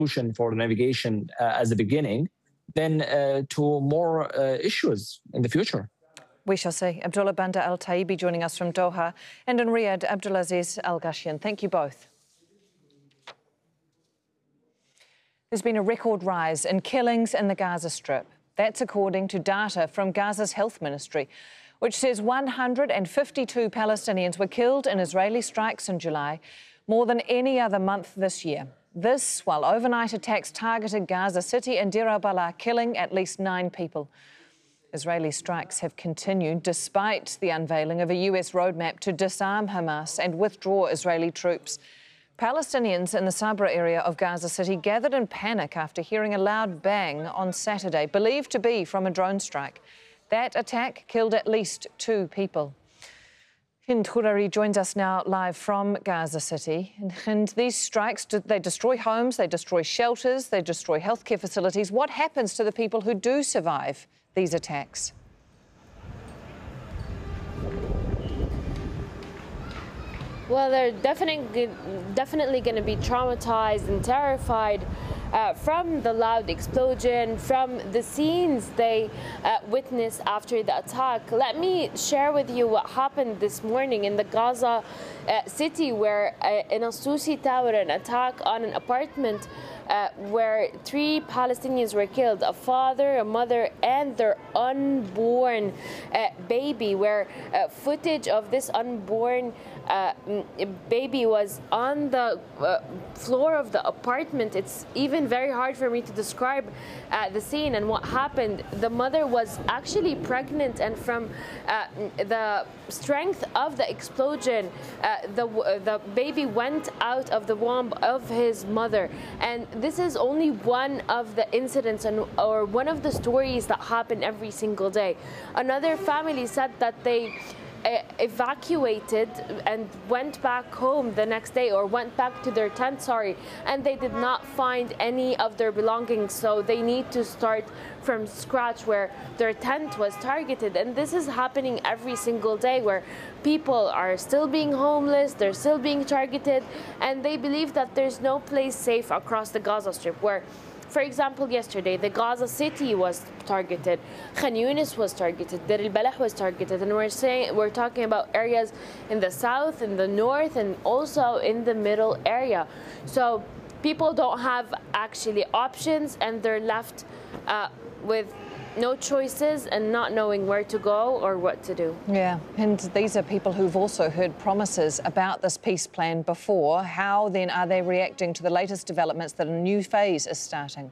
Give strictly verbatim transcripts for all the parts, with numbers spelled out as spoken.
solution for navigation uh, as a beginning, then uh, to more uh, issues in the future. We shall see. Abdullah Bandar Al Taibi joining us from Doha, and in Riyadh, Abdulaziz Al Ghashian. Thank you both. There's been a record rise in killings in the Gaza Strip. That's according to data from Gaza's health ministry, which says one hundred fifty-two Palestinians were killed in Israeli strikes in July, more than any other month this year. This while overnight attacks targeted Gaza City and Deir al-Balah, killing at least nine people. Israeli strikes have continued despite the unveiling of a U S roadmap to disarm Hamas and withdraw Israeli troops. Palestinians in the Sabra area of Gaza City gathered in panic after hearing a loud bang on Saturday, believed to be from a drone strike. That attack killed at least two people. Hind Khurari joins us now live from Gaza City. And these strikes, they destroy homes, they destroy shelters, they destroy healthcare facilities. What happens to the people who do survive these attacks? Well, they're definitely, definitely going to be traumatized and terrified uh, from the loud explosion, from the scenes they uh, witnessed after the attack. Let me share with you what happened this morning in the Gaza uh, city, where uh, in Al Susi Tower, an attack on an apartment Uh, where three Palestinians were killed, a father, a mother, and their unborn uh, baby, where uh, footage of this unborn uh, baby was on the uh, floor of the apartment. It's even very hard for me to describe uh, the scene and what happened. The mother was actually pregnant, and from uh, the strength of the explosion, uh, the, the baby went out of the womb of his mother. And this is only one of the incidents and or one of the stories that happen every single day. Another family said that they uh, evacuated and went back home the next day, or went back to their tent, sorry, and they did not find any of their belongings, so they need to start from scratch where their tent was targeted. And this is happening every single day, where people are still being homeless, they're still being targeted, and they believe that there's no place safe across the Gaza Strip, where, for example, yesterday, the Gaza City was targeted, Khan Yunis was targeted, Deir al-Balah was targeted, and we're saying we're talking about areas in the south, in the north, and also in the middle area. So people don't have actually options, and they're left uh, with no choices and not knowing where to go or what to do. Yeah, and these are people who've also heard promises about this peace plan before. How then are they reacting to the latest developments that a new phase is starting?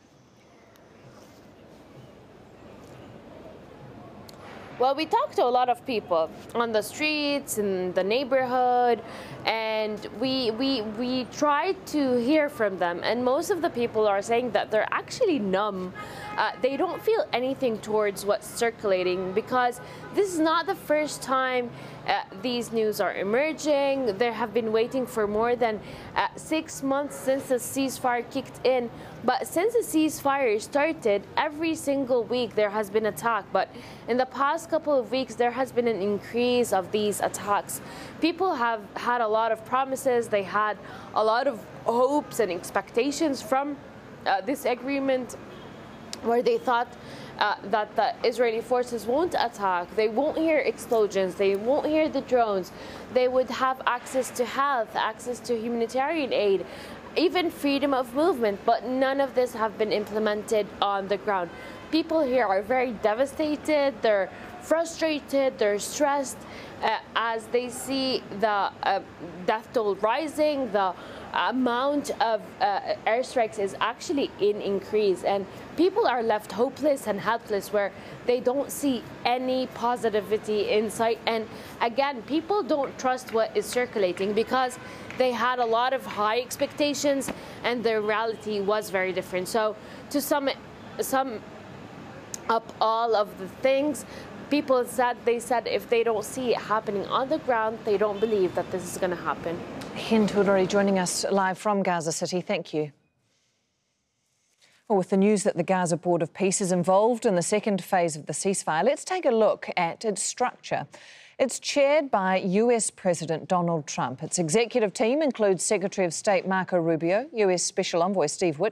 Well, we talked to a lot of people on the streets, in the neighborhood, and we, we, we tried to hear from them. And most of the people are saying that they're actually numb. Uh, they don't feel anything towards what's circulating, because this is not the first time uh, these news are emerging. They have been waiting for more than uh, six months since the ceasefire kicked in. But since the ceasefire started, every single week there has been attack. But in the past couple of weeks, there has been an increase of these attacks. People have had a lot of promises. They had a lot of hopes and expectations from uh, this agreement, where they thought uh, that the Israeli forces won't attack, they won't hear explosions, they won't hear the drones, they would have access to health, access to humanitarian aid, even freedom of movement, but none of this have been implemented on the ground. People here are very devastated, they're frustrated, they're stressed uh, as they see the uh, death toll rising, the amount of uh, airstrikes is actually in increase, and people are left hopeless and helpless, where they don't see any positivity in sight. And again, people don't trust what is circulating, because they had a lot of high expectations and the reality was very different. So to sum, sum up all of the things, people said, they said if they don't see it happening on the ground, they don't believe that this is going to happen. Hind Khurari joining us live from Gaza City. Thank you. Well, with the news that the Gaza Board of Peace is involved in the second phase of the ceasefire, let's take a look at its structure. It's chaired by U S President Donald Trump. Its executive team includes Secretary of State Marco Rubio, U S Special Envoy Steve Witkoff,